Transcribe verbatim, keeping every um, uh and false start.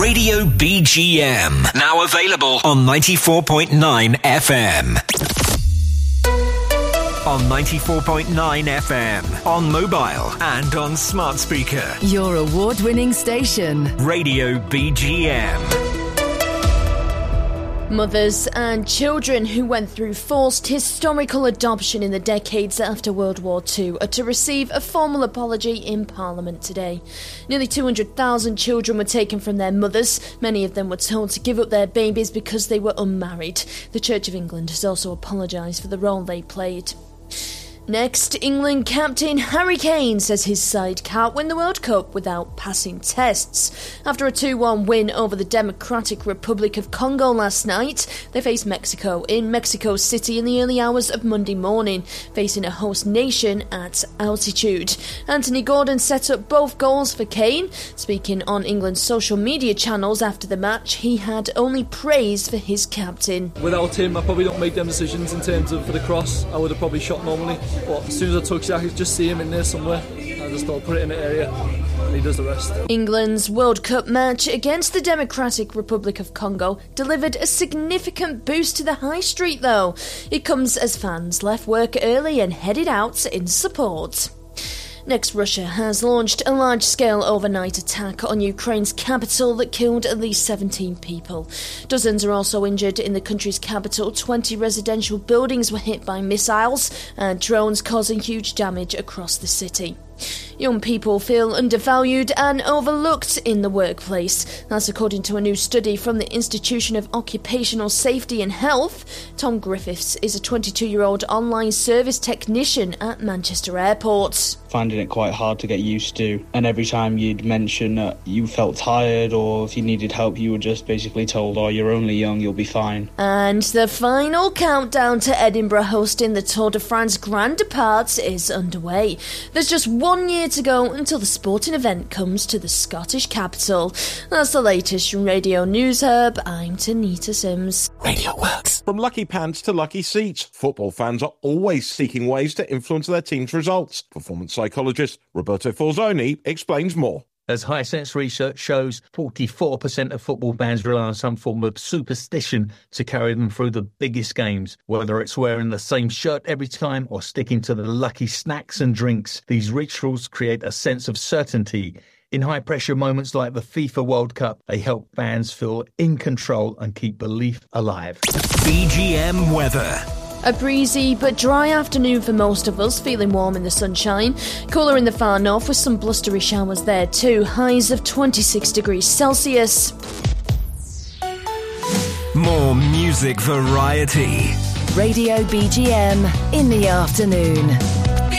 Radio B G M. Now available on ninety-four point nine F M. On ninety-four point nine F M, on mobile and on smart speaker. Your award-winning station. Radio B G M. Mothers and children who went through forced historical adoption in the decades after World War Two are to receive a formal apology in Parliament today. Nearly two hundred thousand children were taken from their mothers. Many of them were told to give up their babies because they were unmarried. The Church of England has also apologised for the role they played. Next, England captain Harry Kane says his side can't win the World Cup without passing tests. After a two one win over the Democratic Republic of Congo last night, they face Mexico in Mexico City in the early hours of Monday morning, facing a host nation at altitude. Anthony Gordon set up both goals for Kane. Speaking on England's social media channels after the match, he had only praise for his captain. Without him, I probably don't make them decisions in terms of for the cross. I would have probably shot normally. But as soon as I touch it, I could just see him in there somewhere. I just thought, put it in the area, and he does the rest. England's World Cup match against the Democratic Republic of Congo delivered a significant boost to the high street, though. It comes as fans left work early and headed out in support. Next, Russia has launched a large-scale overnight attack on Ukraine's capital that killed at least seventeen people. Dozens are also injured in the country's capital. twenty residential buildings were hit by missiles and drones causing huge damage across the city. Young people feel undervalued and overlooked in the workplace. That's according to a new study from the Institution of Occupational Safety and Health. Tom Griffiths is a twenty-two-year-old online service technician at Manchester Airport. Finding it quite hard to get used to, and every time you'd mention that you felt tired or if you needed help, you were just basically told, oh, you're only young, you'll be fine. And the final countdown to Edinburgh hosting the Tour de France Grand Depart is underway. There's just one year to go until the sporting event comes to the Scottish capital. That's the latest from Radio News Hub. I'm Tanita Sims. Radio Works. From lucky pants to lucky seats, football fans are always seeking ways to influence their team's results. Performance psychologist Roberto Falzoni explains more. As Hisense research shows, forty-four percent of football fans rely on some form of superstition to carry them through the biggest games. Whether it's wearing the same shirt every time or sticking to the lucky snacks and drinks, these rituals create a sense of certainty. In high-pressure moments like the FIFA World Cup, they help fans feel in control and keep belief alive. B G M weather. A breezy but dry afternoon for most of us, feeling warm in the sunshine. Cooler in the far north with some blustery showers there too. Highs of twenty-six degrees Celsius. More music variety. Radio B G M in the afternoon.